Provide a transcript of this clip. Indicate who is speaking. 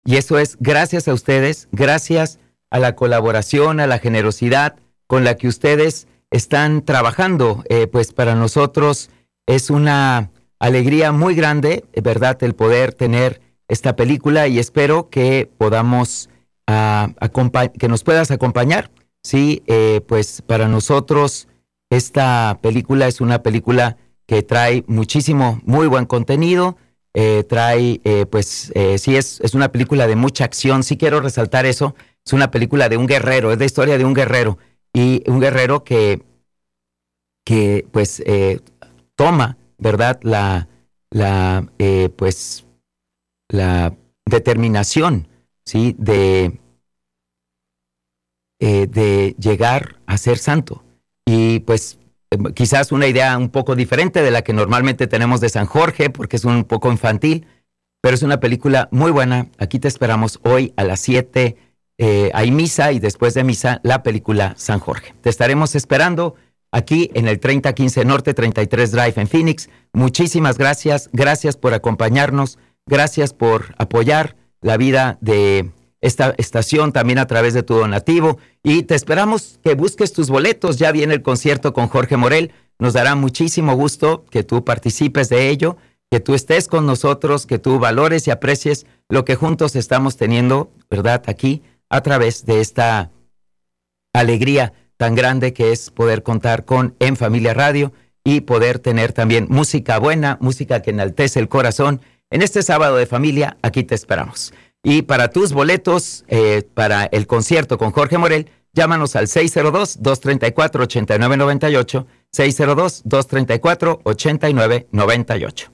Speaker 1: Y eso es gracias a ustedes, gracias a la colaboración, a la generosidad con la que ustedes están trabajando. Pues para nosotros es una alegría muy grande, ¿verdad?, el poder tener esta película, y espero que podamos, que nos puedas acompañar. Sí, pues para nosotros esta película es una película que trae muchísimo, muy buen contenido. Sí, es una película de mucha acción. Sí quiero resaltar eso. Es una película de un guerrero, es la historia de un guerrero, y un guerrero que toma, ¿verdad?, la determinación, ¿sí?, de llegar a ser santo. Y pues quizás una idea un poco diferente de la que normalmente tenemos de San Jorge, porque es un poco infantil, pero es una película muy buena. Aquí te esperamos hoy a las 7. Hay misa, y después de misa la película San Jorge. Te estaremos esperando aquí en el 3015 Norte 33 Drive en Phoenix. Muchísimas gracias. Gracias por acompañarnos. Gracias por apoyar la vida de esta estación también a través de tu donativo. Y te esperamos que busques tus boletos. Ya viene el concierto con Jorge Morel. Nos dará muchísimo gusto que tú participes de ello, que tú estés con nosotros, que tú valores y aprecies lo que juntos estamos teniendo, ¿verdad?, aquí a través de esta alegría tan grande que es poder contar con En Familia Radio y poder tener también música buena, música que enaltece el corazón. En este sábado de familia, aquí te esperamos. Y para tus boletos, para el concierto con Jorge Morel, llámanos al 602-234-8998, 602-234-8998.